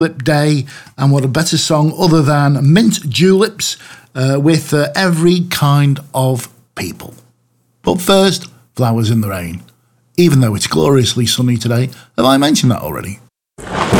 Tulip Day, and what a better song other than Mint Juleps with Every Kind of People. But first, Flowers in the Rain. Even though it's gloriously sunny today, have I mentioned that already?